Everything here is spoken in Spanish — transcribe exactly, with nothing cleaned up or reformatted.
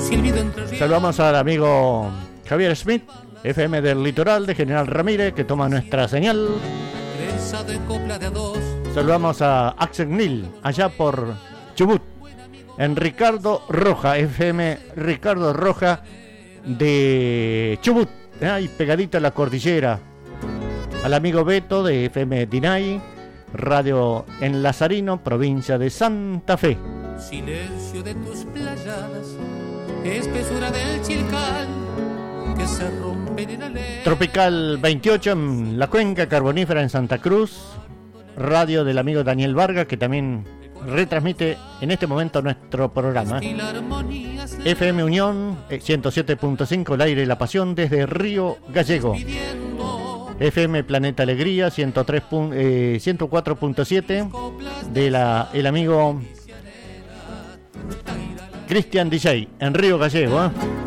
Saludamos al amigo Javier Smith, F M del Litoral de General Ramírez, que toma nuestra señal. Saludamos a Axel Nil, allá por Chubut, en Ricardo Roja, F M Ricardo Roja de Chubut, ahí pegadito a la cordillera. Al amigo Beto de F M Dinay, radio en Lazarino, provincia de Santa Fe. Silencio de tus playadas, espesura del chilcal que se rompen en ale... Tropical veintiocho en la cuenca carbonífera en Santa Cruz, radio del amigo Daniel Vargas, que también retransmite en este momento nuestro programa. F M Unión ciento siete punto cinco, el aire y la pasión desde Río Gallego. F M Planeta Alegría ciento tres, eh, ciento cuatro punto siete de la el amigo Cristian D J en Río Gallego, ¿eh?